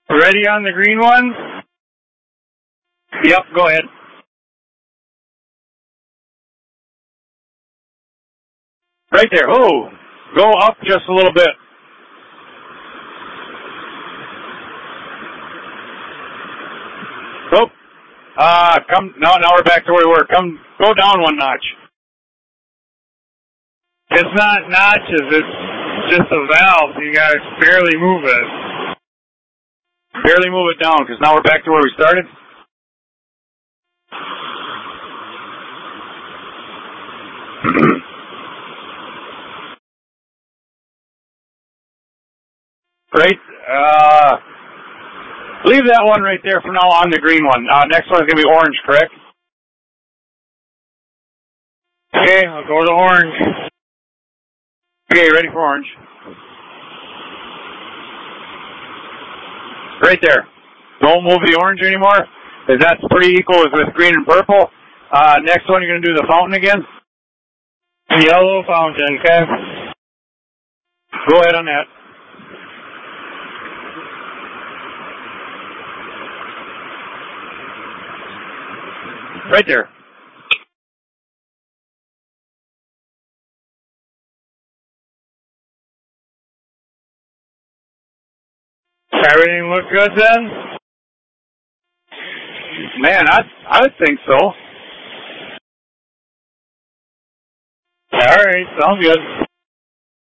Ready on the green one? Yep, go ahead. Right there. Oh, go up just a little bit. Oh, now we're back to where we were. Go down one notch. It's not notches, it's just a valve. You gotta barely move it. Barely move it down, because now we're back to where we started. Right? Leave that one right there for now on the green one. Next one is going to be orange, correct? Okay, I'll go to orange. Okay, ready for orange. Right there. Don't move the orange anymore, because that's pretty equal with green and purple. Next one, you're going to do the fountain again. Yellow fountain, okay? Go ahead on that. Right there. Everything looks good then? Man, I would think so. Alright, sounds good.